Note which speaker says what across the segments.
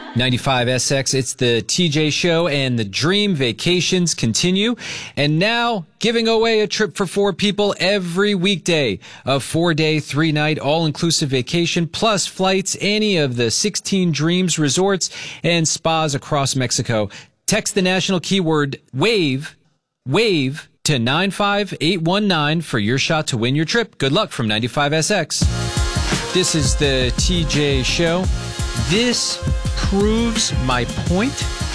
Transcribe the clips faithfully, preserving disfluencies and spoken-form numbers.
Speaker 1: ninety-five S X, it's the T J Show, and the dream vacations continue. And now, giving away a trip for four people every weekday. A four-day, three-night, all-inclusive vacation, plus flights, any of the sixteen Dreams resorts and spas across Mexico. Text the national keyword WAVE, WAVE, to nine five eight one nine for your shot to win your trip. Good luck from ninety-five S X. This is the T J Show. This proves my point.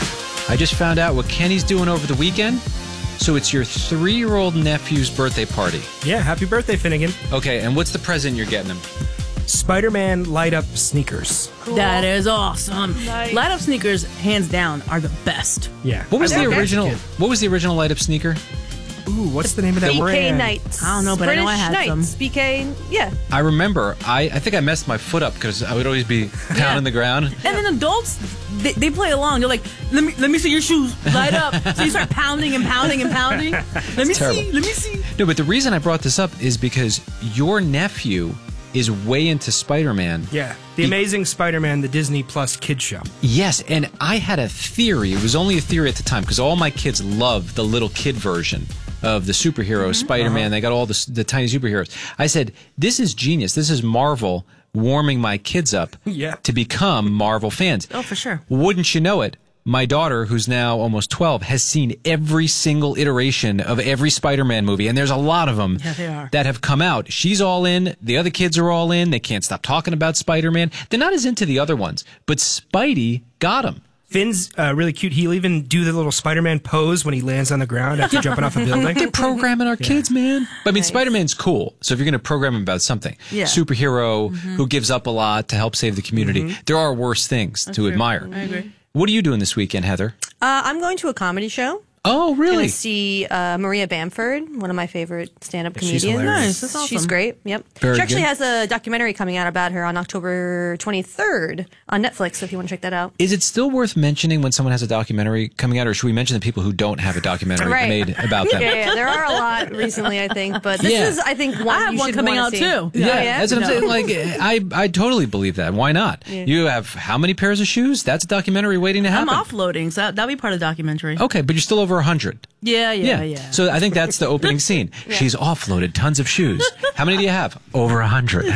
Speaker 1: I just found out what Kenny's doing over the weekend. So it's your three-year-old nephew's birthday party.
Speaker 2: Yeah, happy birthday, Finnegan.
Speaker 1: Okay, and what's the present you're getting him?
Speaker 2: Spider-Man light-up sneakers.
Speaker 3: Cool. That is awesome.
Speaker 4: Nice.
Speaker 3: Light-up sneakers, hands down, are the best.
Speaker 2: Yeah.
Speaker 1: What was
Speaker 2: I
Speaker 1: the
Speaker 2: love
Speaker 1: original?
Speaker 2: that.
Speaker 1: What was the original light-up sneaker?
Speaker 2: Ooh, what's the name of that
Speaker 4: B K
Speaker 2: brand?
Speaker 4: Knights.
Speaker 3: I don't know, but I
Speaker 4: British
Speaker 3: know I had
Speaker 4: Knights.
Speaker 3: some.
Speaker 4: B K, yeah.
Speaker 1: I remember. I, I think I messed my foot up because I would always be pounding
Speaker 3: Yeah.
Speaker 1: the ground.
Speaker 3: And then adults, they, they play along. They're like, let me let me see your shoes. Light up. So you start pounding and pounding and pounding. Let me
Speaker 1: terrible.
Speaker 3: see. Let me see.
Speaker 1: No, but the reason I brought this up is because your nephew is way into Spider-Man.
Speaker 2: Yeah, The Amazing Spider-Man, the Disney Plus Kids Show.
Speaker 1: Yes, and I had a theory. It was only a theory at the time because all my kids love the little kid version of the superhero, mm-hmm. Spider-Man. Uh-huh. They got all the, the tiny superheroes. I said, this is genius. This is Marvel warming my kids up
Speaker 2: yeah.
Speaker 1: to become Marvel fans.
Speaker 3: Oh, for sure.
Speaker 1: Wouldn't you know it? My daughter, who's now almost twelve, has seen every single iteration of every Spider-Man movie, and there's a lot of them
Speaker 3: yeah, they are.
Speaker 1: that have come out. She's all in. The other kids are all in. They can't stop talking about Spider-Man. They're not as into the other ones, but Spidey got them.
Speaker 2: Finn's uh, really cute. He'll even do the little Spider-Man pose when he lands on the ground after jumping off a building.
Speaker 1: They're programming our
Speaker 2: yeah.
Speaker 1: kids, man. But I mean,
Speaker 4: Nice.
Speaker 1: Spider-Man's cool. So if you're going to program him about something,
Speaker 3: Yeah.
Speaker 1: superhero
Speaker 3: mm-hmm.
Speaker 1: who gives up a lot to help save the community,
Speaker 2: Mm-hmm.
Speaker 1: there are worse things
Speaker 3: That's
Speaker 1: to
Speaker 3: true.
Speaker 1: admire.
Speaker 3: I agree.
Speaker 1: What are you doing this weekend, Heather?
Speaker 4: Uh, I'm going to a comedy show.
Speaker 1: Oh,
Speaker 4: I'm
Speaker 1: really?
Speaker 4: going to see uh, Maria Bamford, one of my favorite stand-up
Speaker 2: She's
Speaker 4: comedians.
Speaker 2: hilarious.
Speaker 3: Nice, that's awesome.
Speaker 4: She's great. Yep.
Speaker 1: Very
Speaker 4: she actually
Speaker 1: good.
Speaker 4: has a documentary coming out about her on October twenty-third on Netflix, so if you want to check that out.
Speaker 1: Is it still worth mentioning when someone has a documentary coming out, or should we mention the people who don't have a documentary
Speaker 4: Right.
Speaker 1: made about them?
Speaker 4: Yeah, yeah, there are a lot recently, I think, but this
Speaker 1: Yeah.
Speaker 4: is, I think, one
Speaker 3: I have
Speaker 4: you
Speaker 3: one
Speaker 4: should
Speaker 3: coming
Speaker 4: wanna
Speaker 3: out
Speaker 4: see.
Speaker 3: too.
Speaker 1: Yeah,
Speaker 4: Oh, yeah?
Speaker 1: that's what I'm
Speaker 3: No.
Speaker 1: saying. Like, I, I totally believe that. Why not? You have how many pairs of shoes? That's a documentary waiting to
Speaker 3: I'm
Speaker 1: happen.
Speaker 3: offloading, so that'll be part of the documentary.
Speaker 1: Okay, but you're still over a hundred.
Speaker 3: Yeah, yeah, yeah.
Speaker 1: So I think that's the opening scene. She's offloaded tons of shoes. How many do you have? Over a hundred.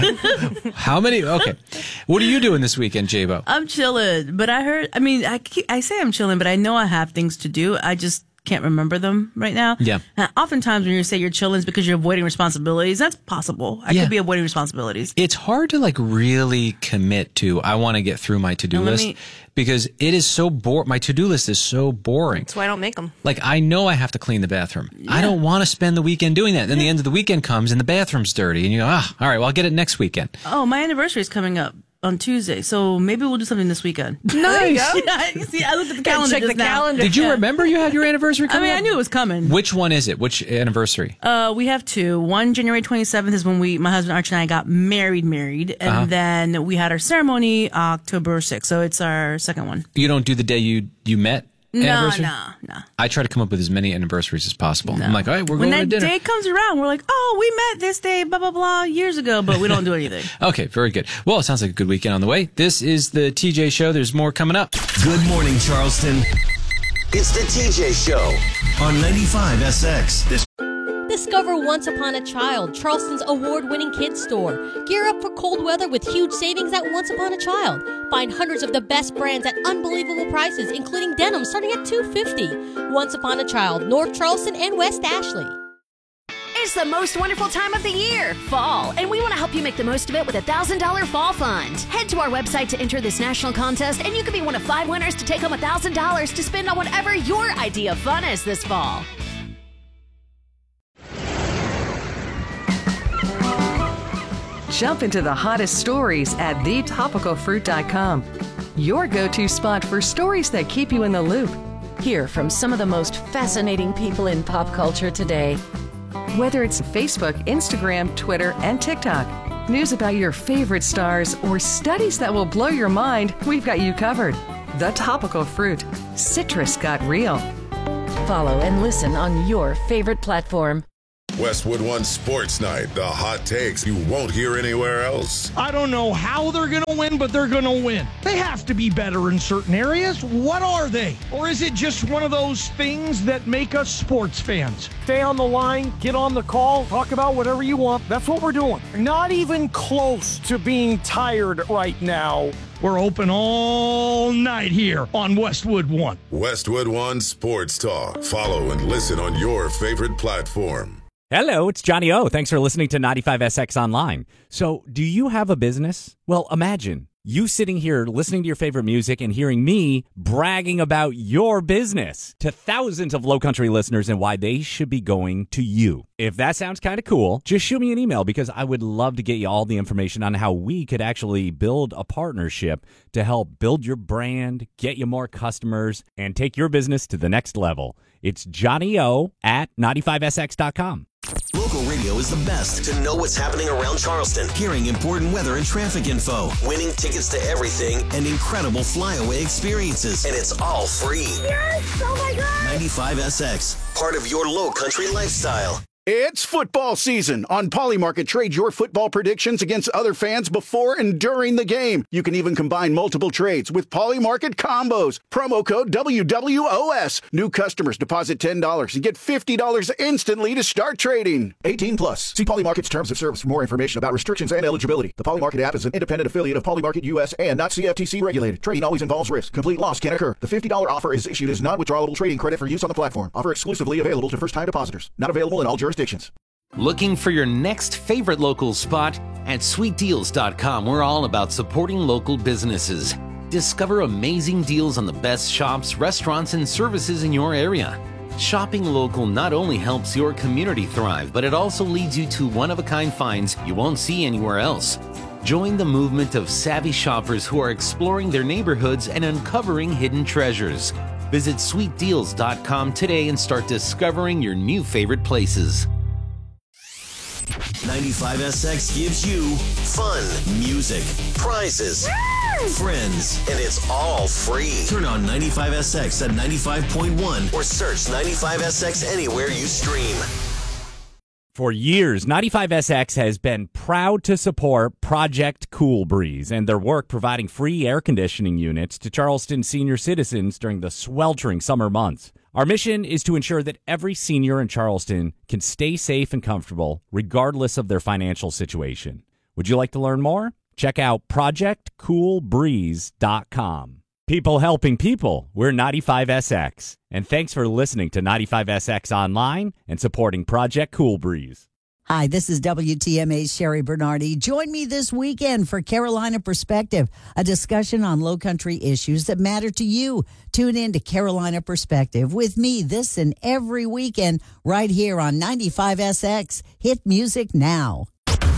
Speaker 1: How many? Okay. What are you doing this weekend, Jabo?
Speaker 3: I'm chilling, but I heard, I mean, I, keep, I say I'm chilling, but I know I have things to do. I just can't remember them right now.
Speaker 1: Yeah.
Speaker 3: And oftentimes when you say you're chilling, it's because you're avoiding responsibilities. That's possible. I
Speaker 1: Yeah.
Speaker 3: could be avoiding responsibilities.
Speaker 1: It's hard to like really commit to, I want to get through my to-do
Speaker 3: Now, let
Speaker 1: list
Speaker 3: me-
Speaker 1: because it is so boring. My to-do list is so boring.
Speaker 4: That's why I don't make them.
Speaker 1: Like, I know I have to clean the bathroom. I don't want to spend the weekend doing that. Then the end of the weekend comes and the bathroom's dirty. And you go, ah, all right, well, I'll get it next weekend.
Speaker 3: Oh, my anniversary is coming up on Tuesday, so maybe we'll do something this weekend.
Speaker 4: Nice.
Speaker 3: Yeah, you see, I looked at the calendar
Speaker 4: check
Speaker 3: just
Speaker 4: the
Speaker 3: now.
Speaker 4: calendar.
Speaker 1: Did you
Speaker 3: Yeah.
Speaker 1: remember you had your anniversary
Speaker 3: I
Speaker 1: coming
Speaker 3: mean, I
Speaker 1: up?
Speaker 3: knew it was coming.
Speaker 1: Which one is it? Which anniversary?
Speaker 3: Uh, we have two. One, January twenty-seventh is when we, my husband Archie and I got married, married. And
Speaker 1: Uh-huh.
Speaker 3: then we had our ceremony October sixth. So it's our second one.
Speaker 1: You don't do the day you you met
Speaker 3: No,
Speaker 1: anniversary?
Speaker 3: no, no.
Speaker 1: I try to come up with as many anniversaries as possible. I'm like, all right, we're
Speaker 3: When
Speaker 1: going to
Speaker 3: that
Speaker 1: dinner.
Speaker 3: day comes around, we're like, oh, we met this day, blah, blah, blah, years ago, but we don't do anything.
Speaker 1: Okay, very good. Well, it sounds like a good weekend on the way. This is the T J Show. There's more coming up.
Speaker 5: Good morning, Charleston.
Speaker 6: It's the T J Show.
Speaker 5: On ninety-five S X. This
Speaker 7: Discover Once Upon a Child, Charleston's award-winning kids store. Gear up for cold weather with huge savings at Once Upon a Child. Find hundreds of the best brands at unbelievable prices, including denim starting at two hundred fifty dollars. Once Upon a Child, North Charleston and West Ashley.
Speaker 8: It's the most wonderful time of the year, fall, and we want to help you make the most of it with a one thousand dollars Fall Fund. Head to our website to enter this national contest, and you could be one of five winners to take home one thousand dollars to spend on whatever your idea of fun is this fall.
Speaker 9: Jump into the hottest stories at the topical fruit dot com. Your go-to spot for stories that keep you in the loop.
Speaker 10: Hear from some of the most fascinating people in pop culture today.
Speaker 9: Whether it's Facebook, Instagram, Twitter, and TikTok, news about your favorite stars, or studies that will blow your mind, we've got you covered. The Topical Fruit. Citrus got real.
Speaker 10: Follow and listen on your favorite platform.
Speaker 11: Westwood One Sports Night, the hot takes you won't hear anywhere else.
Speaker 12: I don't know how they're going to win, but they're going to win. They have to be better in certain areas. What are they? Or is it just one of those things that make us sports fans? Stay on the line, get on the call, talk about whatever you want. That's what we're doing. Not even close to being tired right now. We're open all night here on Westwood One.
Speaker 11: Westwood One Sports Talk. Follow and listen on your favorite platform.
Speaker 13: Hello, it's Johnny O. Thanks for listening to ninety-five S X Online. So, do you have a business? Well, imagine you sitting here listening to your favorite music and hearing me bragging about your business to thousands of Low Country listeners and why they should be going to you. If that sounds kind of cool, just shoot me an email because I would love to get you all the information on how we could actually build a partnership to help build your brand, get you more customers, and take your business to the next level. It's Johnny O at ninety-five S X dot com.
Speaker 6: Local radio is the best to know what's happening around Charleston, hearing important weather and traffic info, winning tickets to everything, and incredible flyaway experiences. And it's all free.
Speaker 14: Yes! Oh my God!
Speaker 6: ninety-five S X, part of your Low Country lifestyle.
Speaker 15: It's football season. On Polymarket, trade your football predictions against other fans before and during the game. You can even combine multiple trades with Polymarket combos. Promo code W W O S. New customers deposit ten dollars and get fifty dollars instantly to start trading. eighteen plus. See Polymarket's terms of service for more information about restrictions and eligibility. The Polymarket app is an independent affiliate of Polymarket U S and not C F T C regulated. Trading always involves risk. Complete loss can occur. The fifty dollars offer is issued as non-withdrawable trading credit for use on the platform. Offer exclusively available to first-time depositors. Not available in all jurisdictions.
Speaker 16: Looking for your next favorite local spot? At sweet deals dot com, we're all about supporting local businesses. Discover amazing deals on the best shops, restaurants, and services in your area. Shopping local not only helps your community thrive, but it also leads you to one-of-a-kind finds you won't see anywhere else. Join the movement of savvy shoppers who are exploring their neighborhoods and uncovering hidden treasures. Visit sweet deals dot com today and start discovering your new favorite places.
Speaker 6: ninety-five S X gives you fun, music, prizes, friends, and it's all free. Turn on ninety-five S X at ninety-five point one or search ninety-five S X anywhere you stream.
Speaker 13: For years, ninety-five S X has been proud to support Project Cool Breeze and their work providing free air conditioning units to Charleston senior citizens during the sweltering summer months. Our mission is to ensure that every senior in Charleston can stay safe and comfortable regardless of their financial situation. Would you like to learn more? Check out project cool breeze dot com. People helping people, we're ninety-five S X. And thanks for listening to ninety-five S X Online and supporting Project Cool Breeze.
Speaker 17: Hi, this is W T M A's Sherry Bernardi. Join me this weekend for Carolina Perspective, a discussion on low country issues that matter to you. Tune in to Carolina Perspective with me this and every weekend right here on ninety-five S X. Hit music now.